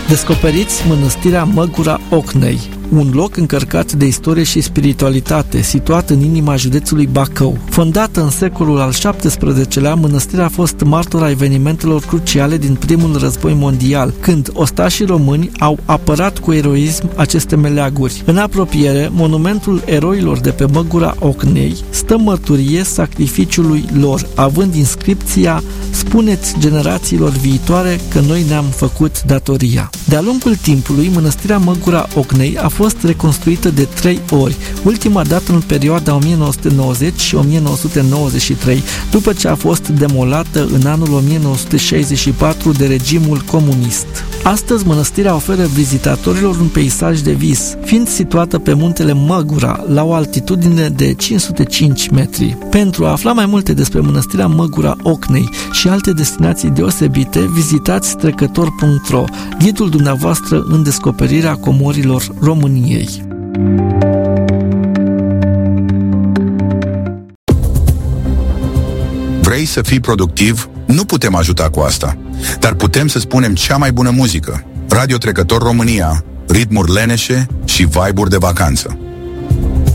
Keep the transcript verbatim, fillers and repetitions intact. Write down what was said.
Descoperiți mănăstirea Măgura Ocnei, un loc încărcat de istorie și spiritualitate, situat în inima județului Bacău. Fondată în secolul al șaptesprezecelea, mănăstirea a fost martora evenimentelor cruciale din primul război mondial, când ostașii români au apărat cu eroism aceste meleaguri. În apropiere, monumentul eroilor de pe Măgura Ocnei stă mărturie sacrificiului lor, având inscripția "Spuneți generațiilor viitoare că noi ne-am făcut datoria". De-a lungul timpului, mănăstirea Măgura Ocnei a fost reconstruită de trei ori, ultima dată în perioada o mie nouă sute nouăzeci și o mie nouă sute nouăzeci și trei, după ce a fost demolată în anul o mie nouă sute șaizeci și patru de regimul comunist. Astăzi, mănăstirea oferă vizitatorilor un peisaj de vis, fiind situată pe muntele Măgura, la o altitudine de cinci sute cinci metri. Pentru a afla mai multe despre mănăstirea Măgura Ocnei și alte destinații deosebite, vizitați trecător punct ro, ghidul dumneavoastră în descoperirea comorilor României. Vrei să fii productiv? Nu putem ajuta cu asta, dar putem să spunem cea mai bună muzică. Radio Trecător România, ritmuri leneșe și vibe-uri de vacanță.